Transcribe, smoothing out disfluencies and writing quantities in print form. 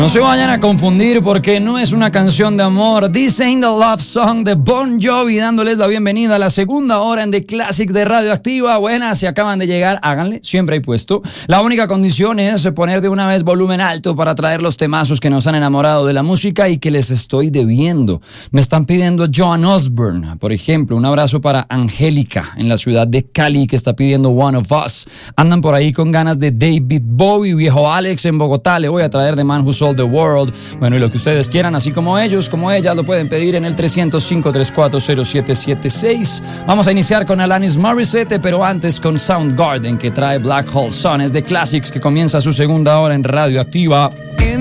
No se vayan a confundir porque no es una canción de amor. This ain't the love song de Bon Jovi, dándoles la bienvenida a la segunda hora en The Classic de Radioactiva. Buenas, si acaban de llegar, háganle, siempre hay puesto. La única condición es poner de una vez volumen alto para traer los temazos que nos han enamorado de la música y que les estoy debiendo. Me están pidiendo Joan Osborne, por ejemplo. Un abrazo para Angélica en la ciudad de Cali, que está pidiendo One of Us. Andan por ahí con ganas de David Bowie. Viejo Alex en Bogotá, le voy a traer The Man Who Sold the World. Bueno, y lo que ustedes quieran, así como ellos, como ellas, lo pueden pedir en el 305-340776. Vamos a iniciar con Alanis Morissette, pero antes con Soundgarden, que trae Black Hole Sun. Es de Classics, que comienza su segunda hora en Radioactiva.